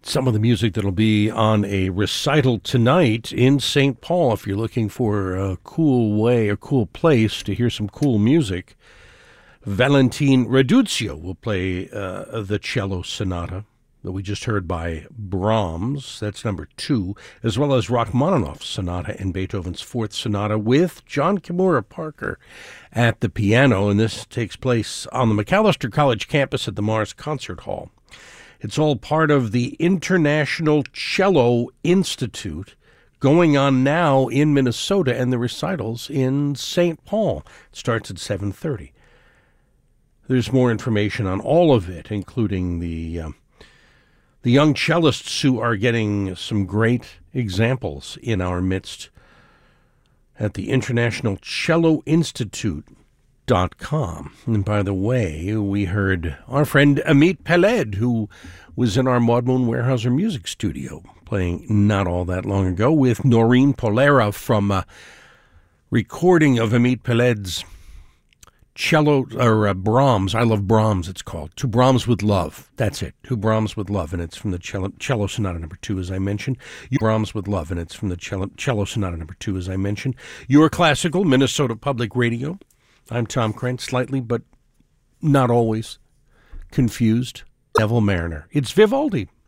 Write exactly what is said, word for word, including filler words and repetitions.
some of the music that'll be on a recital tonight in Saint Paul. If you're looking for a cool way, a cool place to hear some cool music, Valentin Raduzio will play uh, the cello sonata that we just heard by Brahms. That's number two, as well as Rachmaninoff's sonata and Beethoven's fourth sonata with John Kimura Parker at the piano. And this takes place on the Macalester College campus at the Mars Concert Hall. It's all part of the International Cello Institute going on now in Minnesota, and the recitals in Saint Paul. It starts at seven thirty. There's more information on all of it, including the uh, the young cellists who are getting some great examples in our midst at the International Cello Institute. Dot com. And by the way, we heard our friend Amit Peled, who was in our Maud Moon Weyerhaeuser music studio, playing not all that long ago with Noreen Polera from a recording of Amit Peled's cello, or uh, Brahms, I Love Brahms it's called, To Brahms with Love. That's it, To Brahms with Love, and it's from the cello, cello Sonata number two, as I mentioned. You Brahms with Love, and it's from the cello, cello Sonata number two, as I mentioned. Your Classical, Minnesota Public Radio. I'm Tom Krent, slightly, but not always, confused. Neville Mariner. It's Vivaldi.